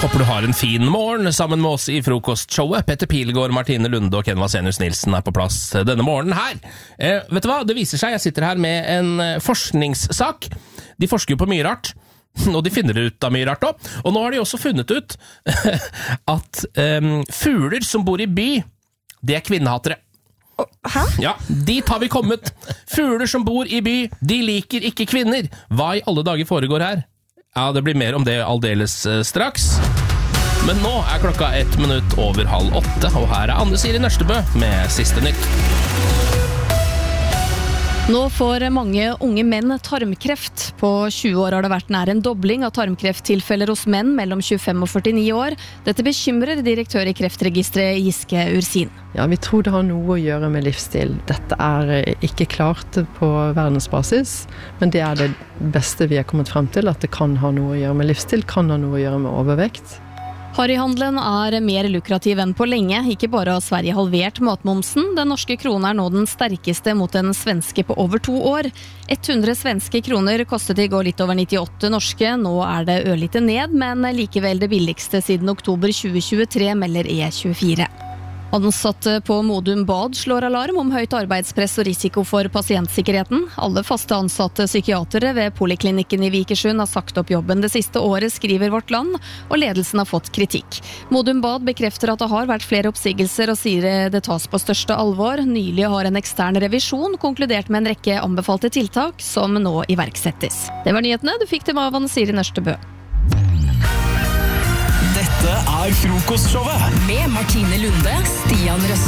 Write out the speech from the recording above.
Håper du har en fin morgen sammen med oss i frokostshowet. Petter Pilgaard, Martine Lunde og Ken Vasenius Nilsen på plass denne morgenen her. Vet du hva? Det viser seg, jeg sitter her med en forskningssak. De forsker jo på mye rart, og de finner ut av mye rart også. Og nå har de også funnet ut at fugler som bor i by, det kvinnehatere. Hæ? Ja, dit har vi kommet. Fugler som bor i by, de liker ikke kvinner. Hva i alle dager foregår her? Ja, det blir mer om det aldeles straks. Men nå klokka 1 minutt over 7:30, og her Anne Siri Nørstebø med siste nytt. Nå får mange unge menn tarmkreft. På 20 år har det vært nær en dobling av tarmkrefttilfeller hos menn mellom 25 og 49 år. Dette bekymrer direktør i Kreftregisteret Giske Ursin. Ja, vi tror det har noe å gjøre med livsstil. Dette ikke klart på verdensbasis, men det det beste vi har kommet frem til, at det kan ha noe å gjøre med livsstil, kan ha noe å gjøre med overvekt. Harryhandelen mer lukrativ enn på lenge. Ikke bare har Sverige halvert matmomsen, den norske kronen nå den sterkeste mot den svenske på over 2 år. 100 svenske kroner kostet i går litt over 98 norske, nå det ørlite ned, men likevel det billigste siden oktober 2023, melder E24. Ansatte på Modum Bad slår alarm om høyt arbeidspress og risiko for pasientsikkerheten. Alle faste ansatte psykiatere ved poliklinikken i Vikersund har sagt opp jobben det siste året, skriver Vårt Land, og ledelsen har fått kritikk. Modum Bad bekrefter at det har vært flere oppsigelser og sier det tas på største alvor. Nylig har en ekstern revisjon konkludert med en rekke anbefalte tiltak som nå iverksettes. Det var nyhetene, du fikk dem av Anne Siri Nørstebø. Dette frokostshowet med Martine Lunde, Stian Røst.